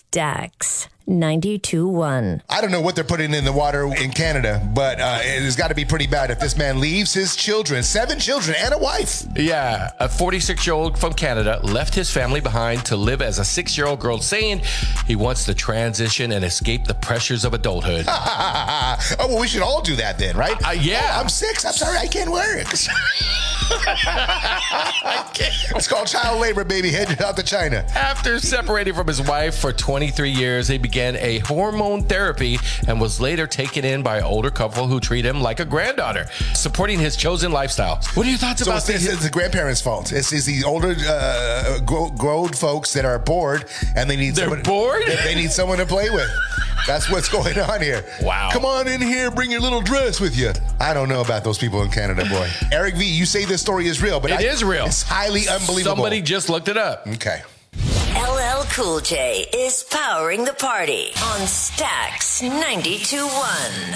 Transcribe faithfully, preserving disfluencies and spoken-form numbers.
Stax ninety-two point one. I don't know what they're putting in the water in Canada, but uh, it has got to be pretty bad if this man leaves his children, seven children and a wife. Yeah, a forty-six-year-old from Canada left his family behind to live as a six-year-old girl, saying he wants to transition and escape the pressures of adulthood. Oh, well, we should all do that then, right? Uh, yeah. Oh, I'm six. I'm sorry, I can't work. I can't. It's called child labor, baby. Headed out to China. After separating from his wife for twenty-three years, he began a hormone therapy and was later taken in by an older couple who treat him like a granddaughter, supporting his chosen lifestyle. What are your thoughts So about it's, this? it's the grandparents' fault. It's, it's the older, uh, grow, grown folks that are bored and they need They're someone, bored? They, they need someone to play with. That's what's going on here. Wow. Come on in here, bring your little dress with you. I don't know about those people in Canada, boy. Eric V, you say this story is real, but It I, is real. It's highly unbelievable. Somebody just looked it up. Okay. L L Cool J is powering the party on Stax ninety-two point one.